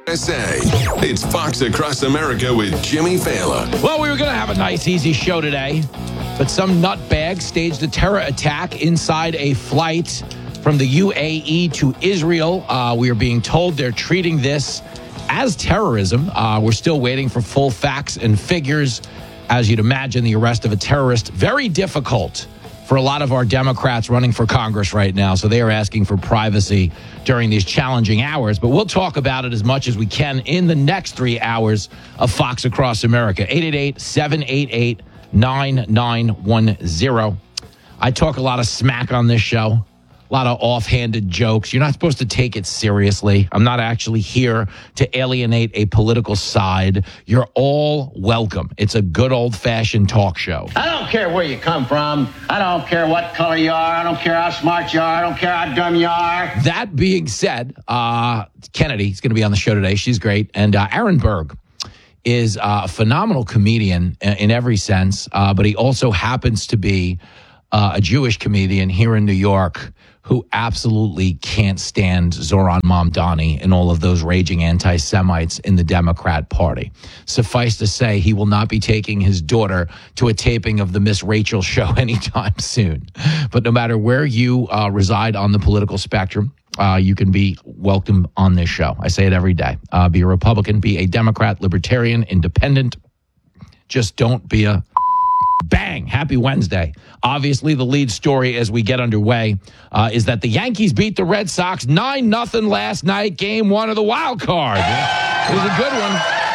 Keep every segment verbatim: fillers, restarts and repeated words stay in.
S A. It's Fox Across America with Jimmy Fallon. Well, we were going to have a nice, easy show today, but some nutbag staged a terror attack inside a flight from the U A E to Israel. Uh, we are being told they're treating this as terrorism. Uh, we're still waiting for full facts and figures. As you'd imagine, the arrest of a terrorist, very difficult for a lot of our Democrats running for Congress right now. So they are asking for privacy during these challenging hours. But we'll talk about it as much as we can in the next three hours of Fox Across America. eight eight eight, seven eight eight, nine nine one zero. I talk a lot of smack on this show. A lot of offhanded jokes. You're not supposed to take it seriously. I'm not actually here to alienate a political side. You're all welcome. It's a good old-fashioned talk show. I don't care where you come from. I don't care what color you are. I don't care how smart you are. I don't care how dumb you are. That being said, uh, Kennedy is going to be on the show today. She's great. And uh, Aaron Berg is uh, a phenomenal comedian in, in every sense, uh, but he also happens to be uh, a Jewish comedian here in New York who absolutely can't stand Zoran Mamdani and all of those raging anti-Semites in the Democrat Party. Suffice to say, he will not be taking his daughter to a taping of the Miss Rachel show anytime soon. But no matter where you uh, reside on the political spectrum, uh, you can be welcome on this show. I say it every day. Uh, be a Republican, be a Democrat, Libertarian, Independent. Just don't be a... Bang! Happy Wednesday. Obviously, the lead story as we get underway uh, is that the Yankees beat the Red Sox nine nothing last night, game one of the wild card. It was a good one.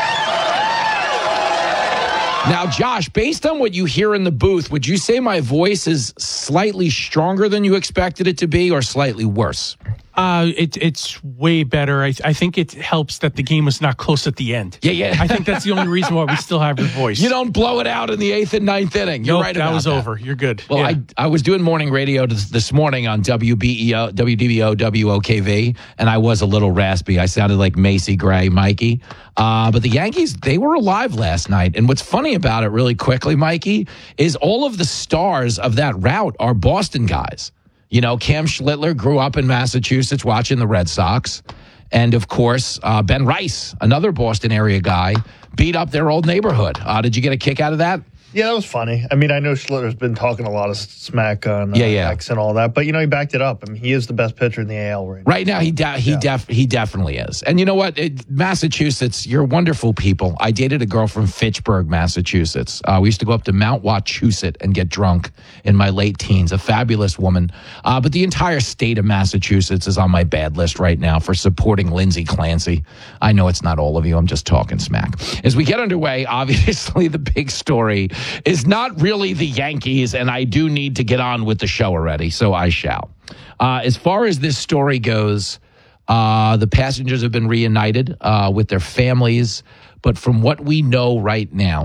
Now, Josh, based on what you hear in the booth, would you say my voice is slightly stronger than you expected it to be or slightly worse? Uh, it, it's way better. I, I think it helps that the game was not close at the end. Yeah, yeah. I think that's the only reason why we still have your voice. You don't blow it out in the eighth and ninth inning. You're nope, right about that was that. over. You're good. Well, yeah. I I was doing morning radio this, this morning on W B E O, W D B O, W O K V, and I was a little raspy. I sounded like Macy Gray, Mikey. Uh, but the Yankees, they were alive last night. And what's funny about it, really quickly, Mikey, is all of the stars of that route are Boston guys. You know, Cam Schlittler grew up in Massachusetts watching the Red Sox. And, of course, uh, Ben Rice, another Boston area guy, beat up their old neighborhood. Uh, did you get a kick out of that? Yeah, that was funny. I mean, I know Schlittler's been talking a lot of smack on uh, yeah, yeah. X and all that, but, you know, he backed it up. I mean, he is the best pitcher in the A L right now. Right now, he de- he, yeah. def- he definitely is. And you know what? It, Massachusetts, you're wonderful people. I dated a girl from Fitchburg, Massachusetts. Uh, we used to go up to Mount Wachusett and get drunk in my late teens. A fabulous woman. Uh, but the entire state of Massachusetts is on my bad list right now for supporting Lindsey Clancy. I know it's not all of you. I'm just talking smack. As we get underway, obviously the big story is not really the Yankees, and I do need to get on with the show already, so I shall. Uh, as far as this story goes, uh, the passengers have been reunited uh, with their families, but from what we know right now,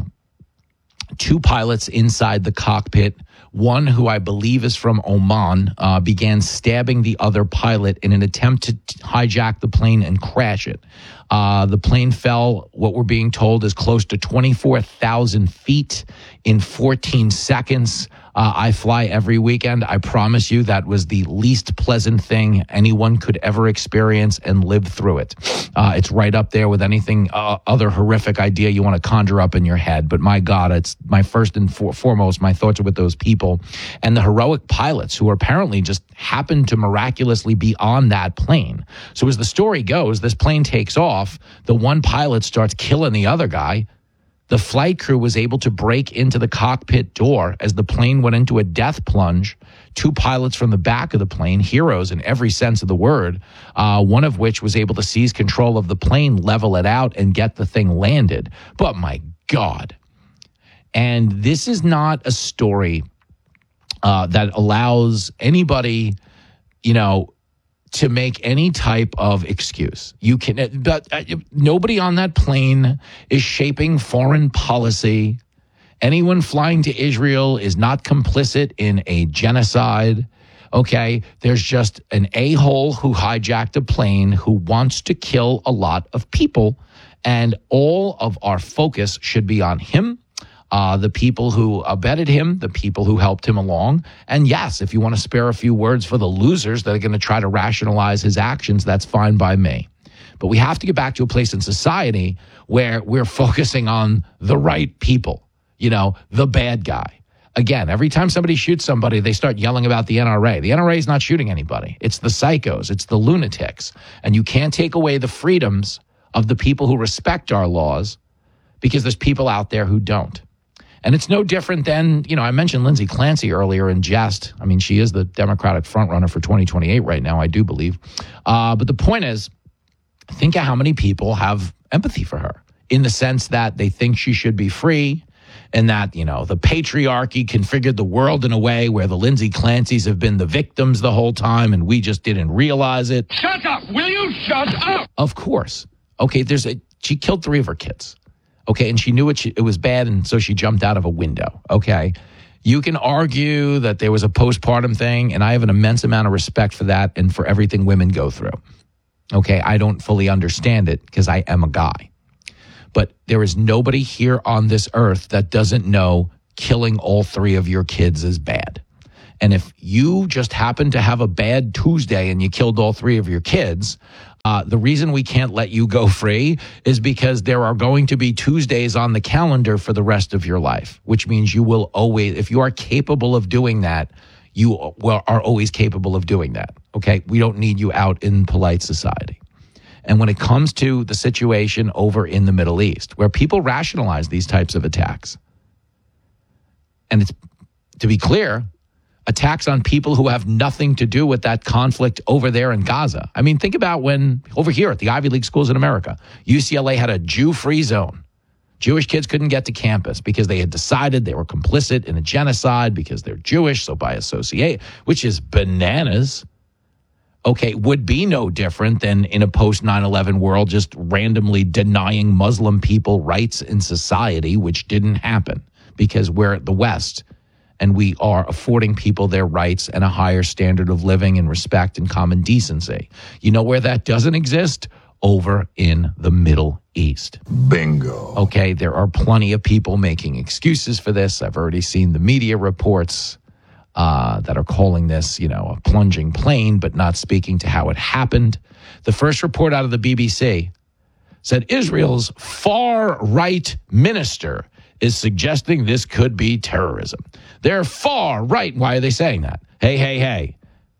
two pilots inside the cockpit, one who I believe is from Oman, uh, began stabbing the other pilot in an attempt to t- hijack the plane and crash it. Uh, the plane fell, what we're being told, is close to twenty-four thousand feet in fourteen seconds. Uh, I fly every weekend. I promise you that was the least pleasant thing anyone could ever experience and live through it. Uh, it's right up there with anything, uh, other horrific idea you want to conjure up in your head. But my God, it's my first and for- foremost, my thoughts are with those people and the heroic pilots who apparently just happened to miraculously be on that plane. So as the story goes, this plane takes off. The one pilot starts killing the other guy. The flight crew was able to break into the cockpit door as the plane went into a death plunge. Two pilots from the back of the plane, heroes in every sense of the word, uh, one of which was able to seize control of the plane, level it out, and get the thing landed. But my God. And this is not a story uh, that allows anybody, you know, to make any type of excuse. You can, but uh, nobody on that plane is shaping foreign policy. Anyone flying to Israel is not complicit in a genocide. Okay, there's just an a-hole who hijacked a plane who wants to kill a lot of people, and all of our focus should be on him. Uh, the people who abetted him, the people who helped him along. And yes, if you want to spare a few words for the losers that are going to try to rationalize his actions, that's fine by me. But we have to get back to a place in society where we're focusing on the right people, you know, the bad guy. Again, every time somebody shoots somebody, they start yelling about the N R A. The N R A is not shooting anybody. It's the psychos. It's the lunatics. And you can't take away the freedoms of the people who respect our laws because there's people out there who don't. And it's no different than, you know, I mentioned Lindsay Clancy earlier in jest. I mean, she is the Democratic frontrunner for twenty twenty-eight right now, I do believe. Uh, but the point is, think of how many people have empathy for her in the sense that they think she should be free and that, you know, the patriarchy configured the world in a way where the Lindsay Clancys have been the victims the whole time and we just didn't realize it. Shut up! Will you shut up? Of course. Okay, there's a, she killed three of her kids. Okay, and she knew it, she, it was bad, and so she jumped out of a window. Okay, you can argue that there was a postpartum thing, and I have an immense amount of respect for that and for everything women go through. Okay, I don't fully understand it because I am a guy. But there is nobody here on this earth that doesn't know killing all three of your kids is bad. And if you just happen to have a bad Tuesday and you killed all three of your kids, uh, the reason we can't let you go free is because there are going to be Tuesdays on the calendar for the rest of your life, which means you will always, if you are capable of doing that, you are always capable of doing that. Okay? We don't need you out in polite society. And when it comes to the situation over in the Middle East, where people rationalize these types of attacks, and it's, to be clear, attacks on people who have nothing to do with that conflict over there in Gaza. I mean, think about when, over here at the Ivy League schools in America, U C L A had a Jew-free zone. Jewish kids couldn't get to campus because they had decided they were complicit in a genocide because they're Jewish, so by associate, which is bananas. Okay, would be no different than in a post nine eleven world just randomly denying Muslim people rights in society, which didn't happen because we're the West and we are affording people their rights and a higher standard of living and respect and common decency. You know where that doesn't exist? Over in the Middle East. Bingo. Okay, there are plenty of people making excuses for this. I've already seen the media reports Uh, that are calling this, you know, a plunging plane, but not speaking to how it happened. The first report out of the B B C said Israel's far-right minister is suggesting this could be terrorism. They're far-right. Why are they saying that? Hey, hey, hey.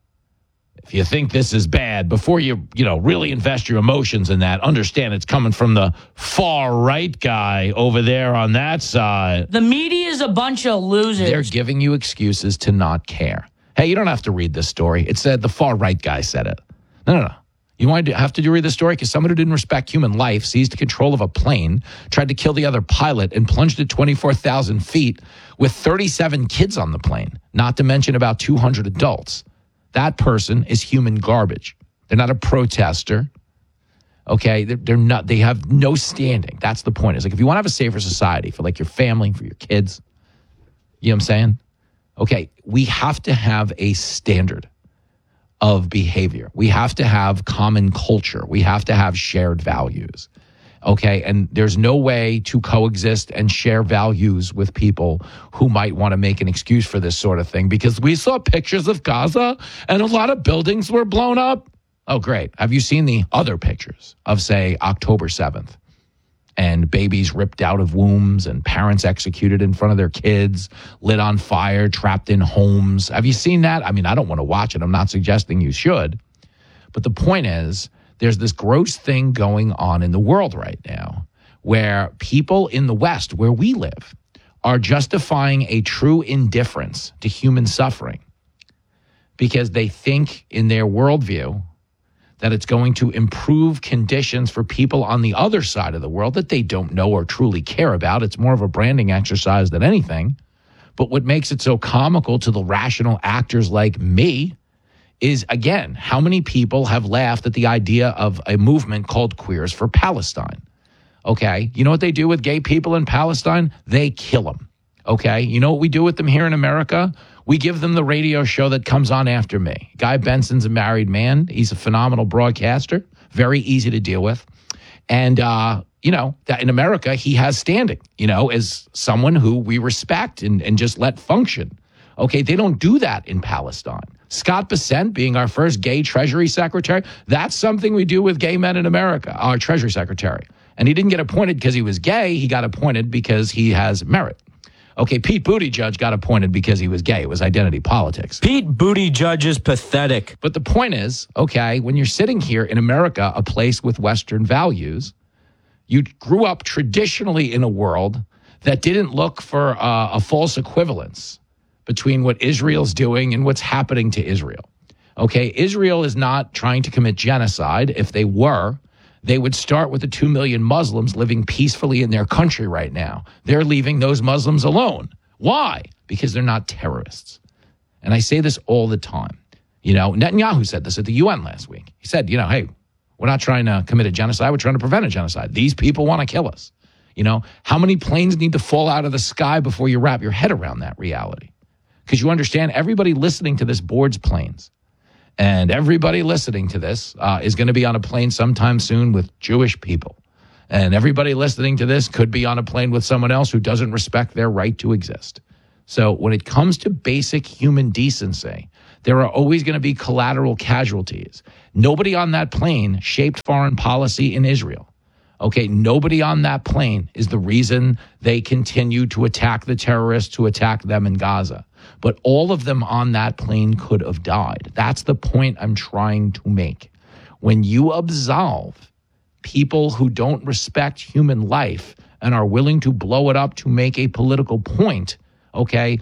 If you think this is bad, before you, you know, really invest your emotions in that, understand it's coming from the far-right guy over there on that side. The media is a bunch of losers. They're giving you excuses to not care. Hey, you don't have to read this story. It said the far-right guy said it. No, no, no. You want to have to read the story because someone who didn't respect human life seized control of a plane, tried to kill the other pilot, and plunged it twenty-four thousand feet with thirty-seven kids on the plane, not to mention about two hundred adults. That person is human garbage. They're not a protester. Okay, they're, they're not. They have no standing. That's the point. Is like if you want to have a safer society for like your family, for your kids, you know what I'm saying? Okay, we have to have a standard of behavior. We have to have common culture. We have to have shared values. Okay, and there's no way to coexist and share values with people who might want to make an excuse for this sort of thing because we saw pictures of Gaza and a lot of buildings were blown up. Oh, great. Have you seen the other pictures of, say, October seventh and babies ripped out of wombs and parents executed in front of their kids, lit on fire, trapped in homes? Have you seen that? I mean, I don't want to watch it. I'm not suggesting you should. But the point is, there's this gross thing going on in the world right now where people in the West, where we live, are justifying a true indifference to human suffering because they think in their worldview that it's going to improve conditions for people on the other side of the world that they don't know or truly care about. It's more of a branding exercise than anything. But what makes it so comical to the rational actors like me is, again, how many people have laughed at the idea of a movement called Queers for Palestine? Okay, you know what they do with gay people in Palestine? They kill them. Okay, you know what we do with them here in America? We give them the radio show that comes on after me. Guy Benson's a married man. He's a phenomenal broadcaster, very easy to deal with. And, uh, you know, that in America, he has standing, you know, as someone who we respect and, and just let function. Okay, they don't do that in Palestine. Scott Bessent being our first gay Treasury Secretary, that's something we do with gay men in America, our Treasury Secretary. And he didn't get appointed because he was gay. He got appointed because he has merit. Okay, Pete Buttigieg got appointed because he was gay. It was identity politics. Pete Buttigieg is pathetic. But the point is, okay, when you're sitting here in America, a place with Western values, you grew up traditionally in a world that didn't look for uh, a false equivalence between what Israel's doing and what's happening to Israel. Okay, Israel is not trying to commit genocide. If they were, they would start with the two million Muslims living peacefully in their country right now. They're leaving those Muslims alone. Why? Because they're not terrorists. And I say this all the time. You know, Netanyahu said this at the U N last week. He said, you know, hey, we're not trying to commit a genocide. We're trying to prevent a genocide. These people want to kill us. You know, how many planes need to fall out of the sky before you wrap your head around that reality? Because you understand, everybody listening to this boards planes. And everybody listening to this uh, is going to be on a plane sometime soon with Jewish people. And everybody listening to this could be on a plane with someone else who doesn't respect their right to exist. So when it comes to basic human decency, there are always going to be collateral casualties. Nobody on that plane shaped foreign policy in Israel. Okay, nobody on that plane is the reason they continue to attack the terrorists, to attack them in Gaza. But all of them on that plane could have died. That's the point I'm trying to make. When you absolve people who don't respect human life and are willing to blow it up to make a political point, okay,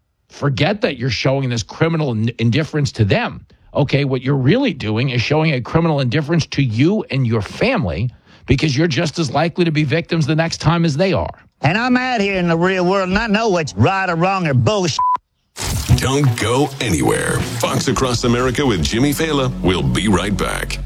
forget that you're showing this criminal indifference to them. Okay, what you're really doing is showing a criminal indifference to you and your family, because you're just as likely to be victims the next time as they are. And I'm out here in the real world, and I know what's right or wrong or bullshit. Don't go anywhere. Fox Across America with Jimmy Fallon. We'll be right back.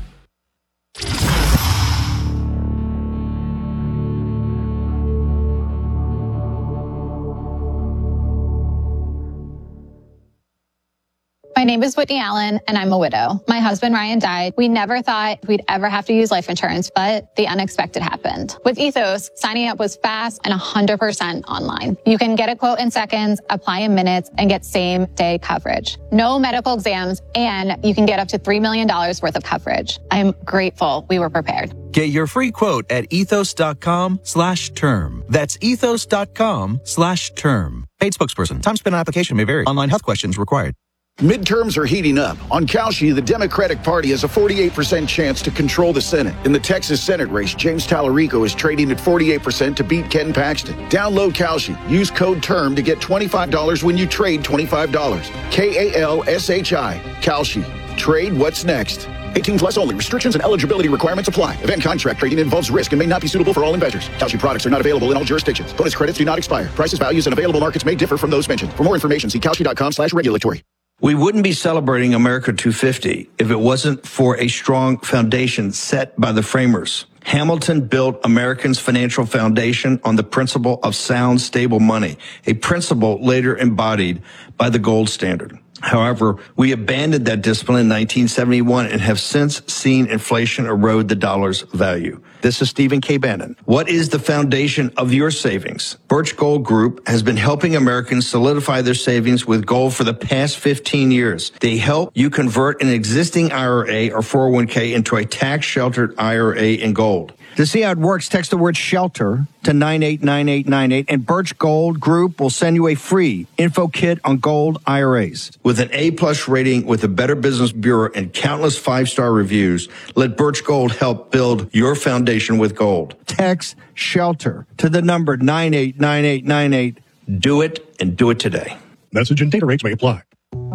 My name is Whitney Allen, and I'm a widow. My husband, Ryan, died. We never thought we'd ever have to use life insurance, but the unexpected happened. With Ethos, signing up was fast and one hundred percent online. You can get a quote in seconds, apply in minutes, and get same-day coverage. No medical exams, and you can get up to three million dollars worth of coverage. I'm grateful we were prepared. Get your free quote at ethos.com slash term. That's ethos.com slash term. Paid spokesperson. Time spent on application may vary. Online health questions required. Midterms are heating up. On Kalshi, the Democratic Party has a forty-eight percent chance to control the Senate. In the Texas Senate race, James Tallarico is trading at forty-eight percent to beat Ken Paxton. Download Kalshi. Use code TERM to get twenty-five dollars when you trade twenty-five dollars. K A L S H I. Kalshi. Trade what's next. eighteen plus only. Restrictions and eligibility requirements apply. Event contract trading involves risk and may not be suitable for all investors. Kalshi products are not available in all jurisdictions. Bonus credits do not expire. Prices, values, and available markets may differ from those mentioned. For more information, see kalshi.com slash regulatory. We wouldn't be celebrating America two fifty if it wasn't for a strong foundation set by the framers. Hamilton built Americans' financial foundation on the principle of sound, stable money, a principle later embodied by the gold standard. However, we abandoned that discipline in nineteen seventy-one and have since seen inflation erode the dollar's value. This is Stephen K. Bannon. What is the foundation of your savings? Birch Gold Group has been helping Americans solidify their savings with gold for the past fifteen years. They help you convert an existing I R A or four oh one k into a tax-sheltered I R A in gold. To see how it works, text the word SHELTER to nine eight nine eight nine eight, and Birch Gold Group will send you a free info kit on gold I R As. With an A-plus rating with the Better Business Bureau and countless five-star reviews, let Birch Gold help build your foundation with gold. Text SHELTER to the number nine eight nine eight nine eight. Do it, and do it today. Message and data rates may apply.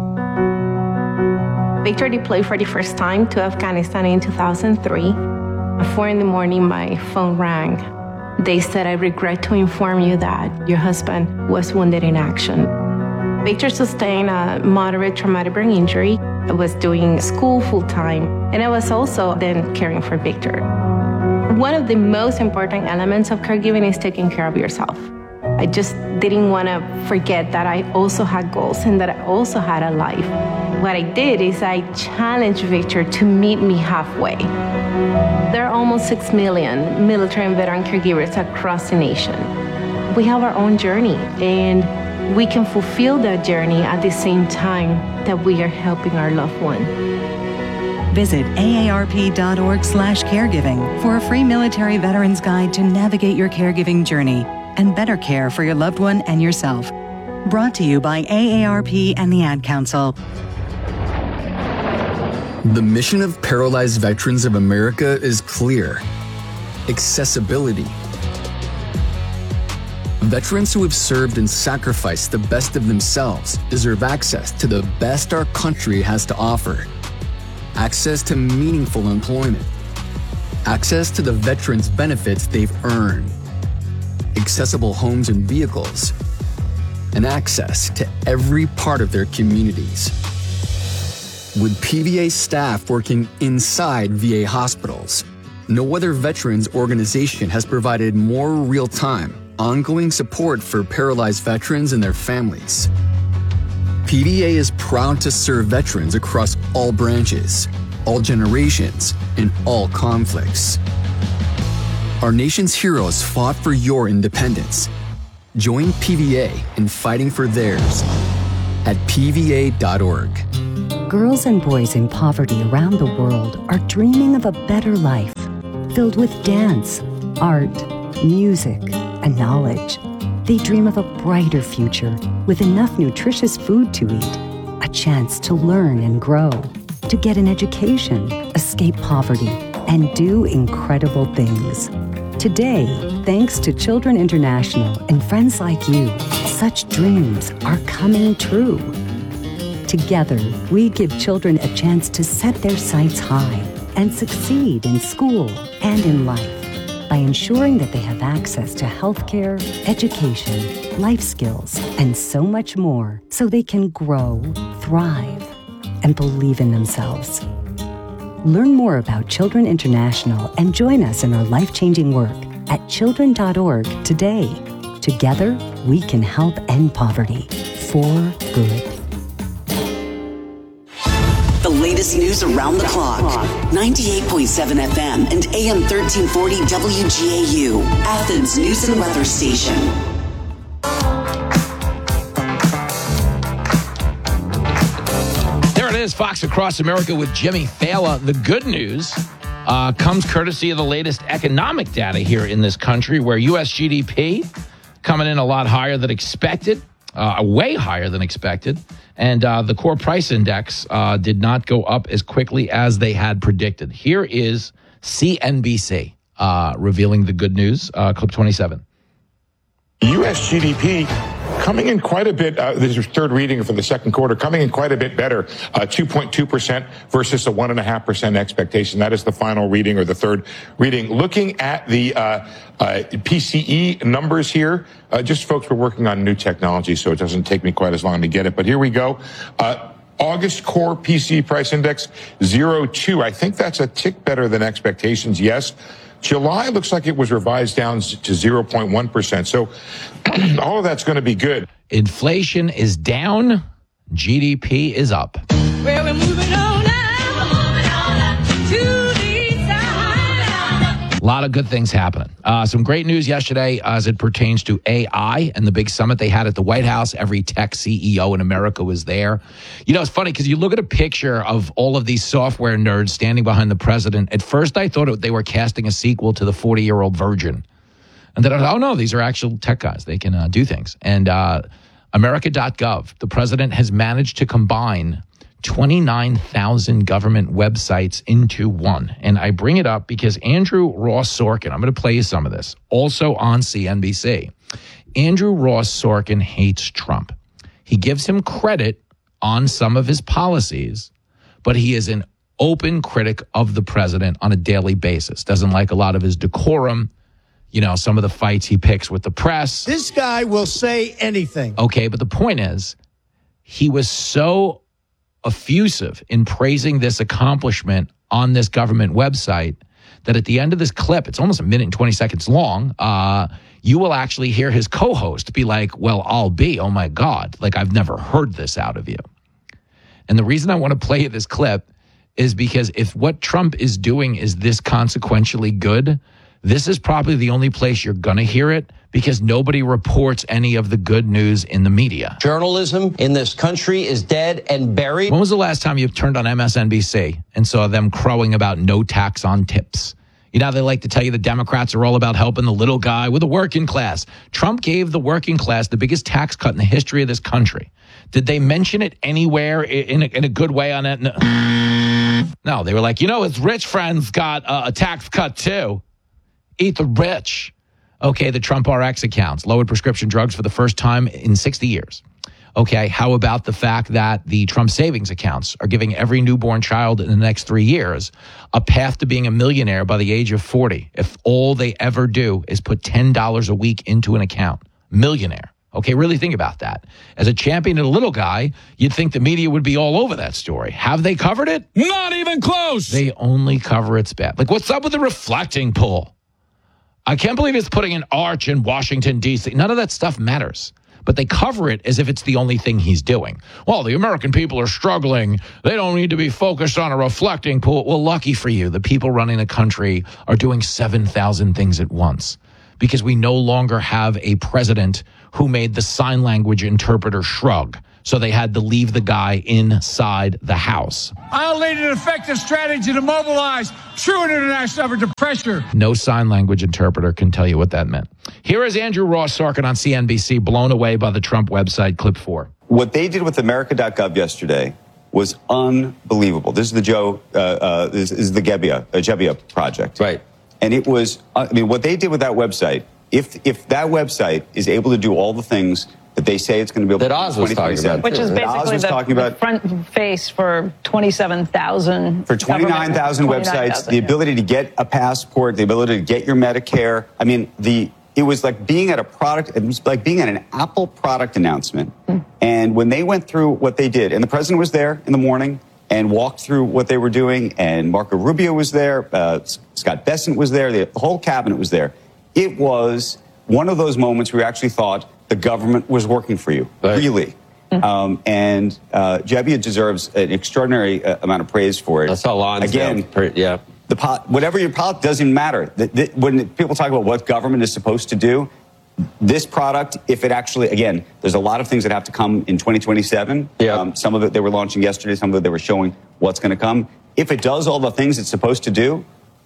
Victor deployed for the first time to Afghanistan in two thousand three. At four in the morning, my phone rang. They said, I regret to inform you that your husband was wounded in action. Victor sustained a moderate traumatic brain injury. I was doing school full-time, and I was also then caring for Victor. One of the most important elements of caregiving is taking care of yourself. I just didn't want to forget that I also had goals and that I also had a life. What I did is I challenged Victor to meet me halfway. There are almost six million military and veteran caregivers across the nation. We have our own journey, and we can fulfill that journey at the same time that we are helping our loved one. Visit A A R P dot org slash caregiving for a free military veterans guide to navigate your caregiving journey and better care for your loved one and yourself. Brought to you by A A R P and the Ad Council. The mission of Paralyzed Veterans of America is clear: accessibility. Veterans who have served and sacrificed the best of themselves deserve access to the best our country has to offer. Access to meaningful employment. Access to the veterans' benefits they've earned. Accessible homes and vehicles. And access to every part of their communities. With P V A staff working inside V A hospitals, no other veterans organization has provided more real-time, ongoing support for paralyzed veterans and their families. P V A is proud to serve veterans across all branches, all generations, and all conflicts. Our nation's heroes fought for your independence. Join P V A in fighting for theirs at P V A dot org. Girls and boys in poverty around the world are dreaming of a better life, filled with dance, art, music, and knowledge. They dream of a brighter future with enough nutritious food to eat, a chance to learn and grow, to get an education, escape poverty, and do incredible things. Today, thanks to Children International and friends like you, such dreams are coming true. Together, we give children a chance to set their sights high and succeed in school and in life by ensuring that they have access to healthcare, education, life skills, and so much more so they can grow, thrive, and believe in themselves. Learn more about Children International and join us in our life-changing work at children dot org today. Together, we can help end poverty for good. The latest news around the clock. ninety-eight point seven F M and A M thirteen forty W G A U, Athens News and Weather Station. There it is, Fox Across America with Jimmy Fallon. The good news uh, comes courtesy of the latest economic data here in this country, where U S G D P coming in a lot higher than expected, uh, way higher than expected. And uh, the core price index uh, did not go up as quickly as they had predicted. Here is C N B C uh, revealing the good news. Uh, clip twenty-seven. U S G D P coming in quite a bit, uh, this is third reading for the second quarter, coming in quite a bit better, uh, two point two percent versus a one point five percent expectation. That is the final reading or the third reading. Looking at the uh, uh, P C E numbers here, uh, just folks, we're working on new technology, so it doesn't take me quite as long to get it. But here we go. Uh, August core P C E price index, zero point two. I think that's a tick better than expectations, yes. July looks like it was revised down to zero point one percent. So all of that's going to be good. Inflation is down. G D P is up. Well, we're moving on now. We're moving on up to the side. A lot of good things happening. Uh, some great news yesterday as it pertains to A I and the big summit they had at the White House. Every tech C E O in America was there. You know, it's funny because you look at a picture of all of these software nerds standing behind the president. At first, I thought it, they were casting a sequel to the forty-year-old Virgin. And then I thought, oh, no, these are actual tech guys. They can uh, do things. And uh, America dot gov, the president has managed to combine twenty-nine thousand government websites into one. And I bring it up because Andrew Ross Sorkin, I'm going to play you some of this, also on C N B C. Andrew Ross Sorkin hates Trump. He gives him credit on some of his policies, but he is an open critic of the president on a daily basis. Doesn't like a lot of his decorum, you know, some of the fights he picks with the press. This guy will say anything. Okay, but the point is, he was so effusive in praising this accomplishment on this government website that at the end of this clip, it's almost a minute and twenty seconds long, uh, you will actually hear his co-host be like, well, I'll be, oh my God, like I've never heard this out of you. And the reason I want to play this clip is because if what Trump is doing is this consequentially good, This is probably the only place you're going to hear it because nobody reports any of the good news in the media. Journalism in this country is dead and buried. When was the last time you turned on M S N B C and saw them crowing about no tax on tips? You know how they like to tell you the Democrats are all about helping the little guy with the working class. Trump gave the working class the biggest tax cut in the history of this country. Did they mention it anywhere in a, in a good way on it? No. no, they were like, you know, his rich friends got uh, a tax cut too. Eat the rich. Okay, the Trump R X accounts lowered prescription drugs for the first time in sixty years. Okay, how about the fact that the Trump savings accounts are giving every newborn child in the next three years a path to being a millionaire by the age of forty if all they ever do is put ten dollars a week into an account? Millionaire. Okay, really think about that. As a champion of the little guy, you'd think the media would be all over that story. Have they covered it? Not even close. They only cover its bad. Like, what's up with the reflecting pool? I can't believe it's putting an arch in Washington, D C. None of that stuff matters. But they cover it as if it's the only thing he's doing. Well, the American people are struggling. They don't need to be focused on a reflecting pool. Well, lucky for you, the people running the country are doing seven thousand things at once because we no longer have a president who made the sign language interpreter shrug. So they had to leave the guy inside the house. I'll lead an effective strategy to mobilize true international effort to pressure. No sign language interpreter can tell you what that meant. Here is Andrew Ross Sorkin on C N B C, blown away by the Trump website, clip four. What they did with America dot gov yesterday was unbelievable. This is the Joe, uh, uh, this is the Gebbia, uh, Gebbia project. Right. And it was, I mean, what they did with that website, if if that website is able to do all the things that they say it's going to be able that to Oz was talking about, which is basically the, talking the about, front face for twenty-seven thousand. For twenty-nine thousand websites, the ability to get a passport, the ability to get your Medicare. I mean, the it was like being at a product, it was like being at an Apple product announcement. Mm. And when they went through what they did, and the president was there in the morning and walked through what they were doing, and Marco Rubio was there, uh, Scott Bessent was there, the whole cabinet was there. It was one of those moments where you actually thought the government was working for you, right. Really. Mm-hmm. Um, and uh, Gebbia deserves an extraordinary uh, amount of praise for it. That's how long. Again, yeah. The po- whatever your politics doesn't matter. The, the, when people talk about what government is supposed to do, this product, if it actually, again, there's a lot of things that have to come in twenty twenty-seven. Yeah. Um, some of it they were launching yesterday. Some of it they were showing what's going to come. If it does all the things it's supposed to do,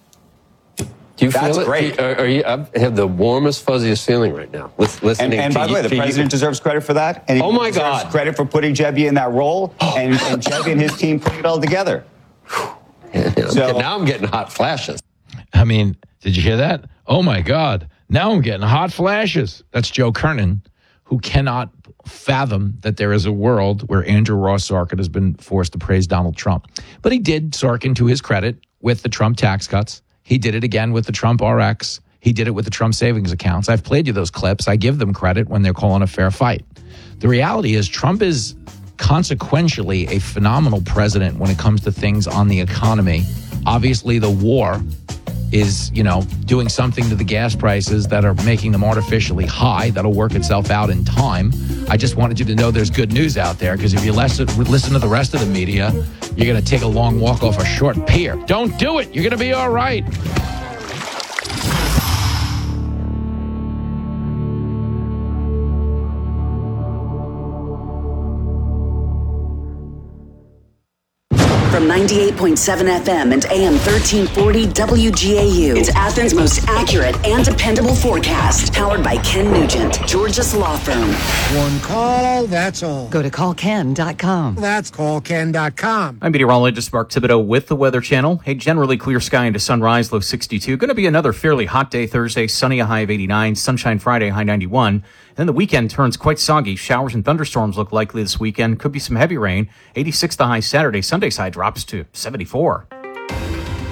Do you That's feel it? great. Are, are you, I have the warmest, fuzziest feeling right now. Listening and and to by the way, the to president you. deserves credit for that. And he Oh, my deserves God. credit for putting Gebbia in that role, and, and Gebbia and his team putting it all together. Yeah, So- now I'm getting hot flashes. I mean, did you hear that? Oh, my God. Now I'm getting hot flashes. That's Joe Kernan, who cannot fathom that there is a world where Andrew Ross Sorkin has been forced to praise Donald Trump. But he did, Sorkin, to his credit, with the Trump tax cuts. He did it again with the Trump R X. He did it with the Trump savings accounts. I've played you those clips. I give them credit when they're calling a fair fight. The reality is Trump is consequentially a phenomenal president when it comes to things on the economy. Obviously, the war is, you know, doing something to the gas prices that are making them artificially high. That'll work itself out in time. I just wanted you to know there's good news out there, because if you listen, listen to the rest of the media, you're going to take a long walk off a short pier. Don't do it. You're going to be all right. From ninety-eight point seven F M and A M thirteen forty W G A U. It's Athens' most accurate and dependable forecast. Powered by Ken Nugent, Georgia's law firm. One call, that's all. Go to call ken dot com. That's call ken dot com. I'm meteorologist Mark Thibodeau with the Weather Channel. Hey, generally clear sky into sunrise, low sixty-two. Going to be another fairly hot day Thursday, sunny, a high of eighty-nine. Sunshine Friday, high ninety-one. Then the weekend turns quite soggy. Showers and thunderstorms look likely this weekend. Could be some heavy rain. eighty-six the high Saturday. Sunday's high drops to seventy-four.